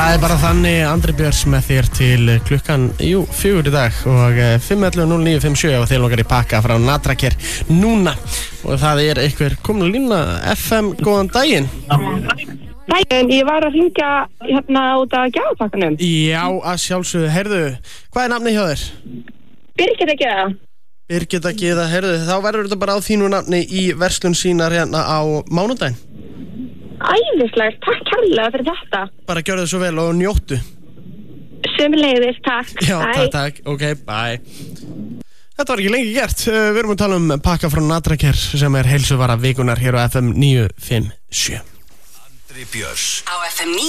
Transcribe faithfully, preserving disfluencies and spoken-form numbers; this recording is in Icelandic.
Það er bara þannig Andri Björns með þér til klukkan, jú, fjögur í dag og fimm ellefu núll níu fimm sjö og þeir langar í pakka frá Natraker núna og það er einhver komin að lína F M, góðan daginn. Daginn, ég var að hringja hérna út af gjafapakkanum. Já, að sjálfsögðu, heyrðu, hvað er nafnið hjá þér? Birgitta Gyða. Birgitta Gyða, heyrðu, þá verður þetta bara á þínu nafni í verslun sínar hérna á mánudaginn. Æðislegt, takk kærlega fyrir þetta. Bara gjörðu þið svo vel og njóttu. Sömuleiðis, takk. Já, takk, takk, ok, bye. Þetta var ekki lengi gert. Við erum að tala um pakka frá Natraker sem er heilsuvara vikunar hér á F M níu fimm sjö. Andri Björns á F M níu